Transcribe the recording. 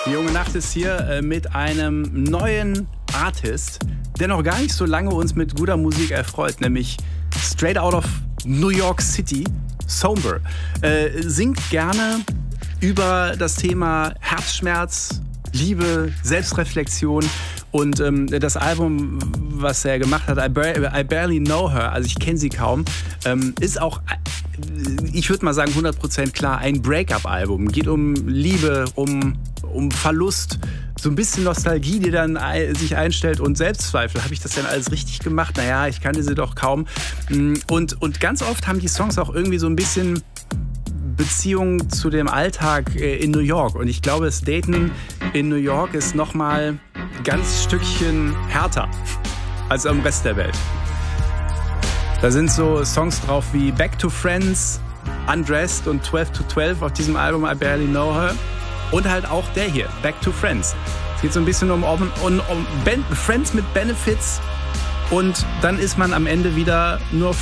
Die junge Nacht ist hier mit einem neuen Artist, der noch gar nicht so lange uns mit guter Musik erfreut, nämlich straight out of New York City, Somber. Singt gerne über das Thema Herzschmerz, Liebe, Selbstreflexion. Und das Album, was er gemacht hat, I Barely Know Her, also ich kenne sie kaum, ist auch, ich würde mal sagen, 100% klar ein Break-up-Album. Geht um Liebe, um Verlust, so ein bisschen Nostalgie, die dann sich einstellt und Selbstzweifel. Habe ich das denn alles richtig gemacht? Naja, ich kannte sie doch kaum. Und ganz oft haben die Songs auch irgendwie so ein bisschen Beziehung zu dem Alltag in New York. Und ich glaube, das Daten in New York ist nochmal ganz Stückchen härter als im Rest der Welt. Da sind so Songs drauf wie Back to Friends, Undressed und 12 to 12 auf diesem Album I Barely Know Her. Und halt auch der hier, Back to Friends. Es geht so ein bisschen um Friends mit Benefits und dann ist man am Ende wieder nur